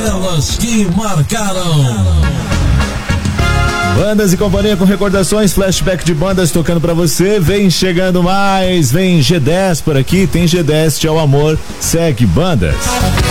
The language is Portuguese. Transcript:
Aquelas que marcaram. Bandas e companhia com recordações, flashback de bandas tocando pra você. Vem chegando mais, vem G10 por aqui, tem G10, tchau amor, segue bandas.